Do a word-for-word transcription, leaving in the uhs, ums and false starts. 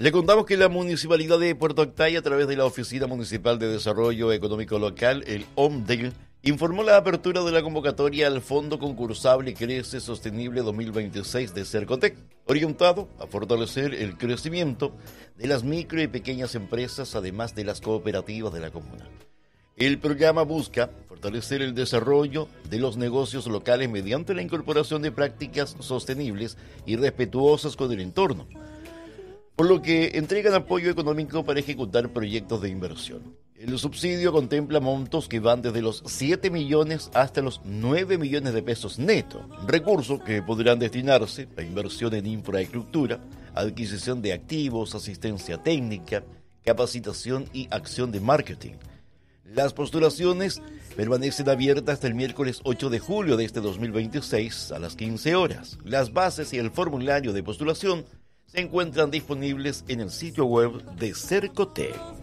Le contamos que la Municipalidad de Puerto Octay, a través de la Oficina Municipal de Desarrollo Económico Local, el O M D E L, informó la apertura de la convocatoria al Fondo Concursable Crece Sostenible dos mil veintiséis de Cercotec, orientado a fortalecer el crecimiento de las micro y pequeñas empresas, además de las cooperativas de la comuna. El programa busca fortalecer el desarrollo de los negocios locales mediante la incorporación de prácticas sostenibles y respetuosas con el entorno, por lo que entregan apoyo económico para ejecutar proyectos de inversión. El subsidio contempla montos que van desde los siete millones hasta los nueve millones de pesos netos, recursos que podrán destinarse a inversión en infraestructura, adquisición de activos, asistencia técnica, capacitación y acción de marketing. Las postulaciones permanecen abiertas hasta el miércoles ocho de julio de este dos mil veintiséis a las quince horas. Las bases y el formulario de postulación se encuentran disponibles en el sitio web de Cercotec.